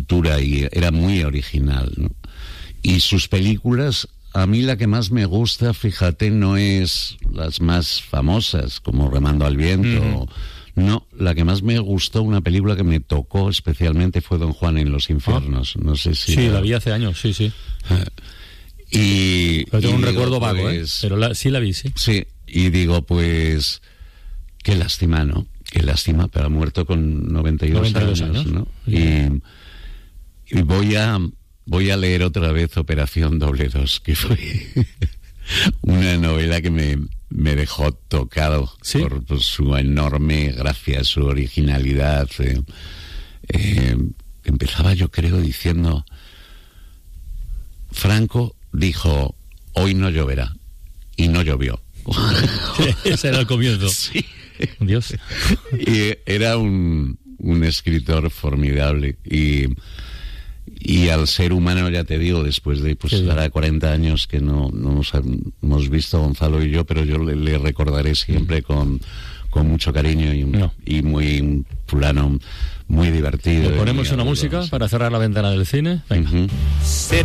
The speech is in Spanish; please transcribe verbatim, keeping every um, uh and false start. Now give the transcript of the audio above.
cultura y era muy original, ¿no? Y sus películas, a mí la que más me gusta, fíjate, no es las más famosas, como Remando al Viento. Mm. No, la que más me gustó, una película que me tocó especialmente, fue Don Juan en los infiernos. No sé si... Sí, la, la vi hace años, sí, sí. Y... Pero tengo y un digo, recuerdo vago, pues, ¿eh? Pero la, sí la vi, sí. Sí, y digo, pues... Qué lástima, ¿no? Qué lástima, pero ha muerto con noventa y dos años, ¿no? Y, y voy a... Voy a leer otra vez Operación Doble Dos, que fue una novela que me, me dejó tocado. ¿Sí? por, por su enorme gracia, su originalidad. Eh, eh, empezaba, yo creo, diciendo... Franco dijo, hoy no lloverá, y no llovió. Ese era el comienzo. Sí. Dios. Y era un, un escritor formidable, y... Y al ser humano, ya te digo, después de pues hará cuarenta años que no, no nos hemos visto, Gonzalo y yo, pero yo le, le recordaré siempre con, con mucho cariño y, no. y muy un fulano muy divertido. ¿Le ponemos una música para cerrar la ventana del cine? Venga. Uh-huh.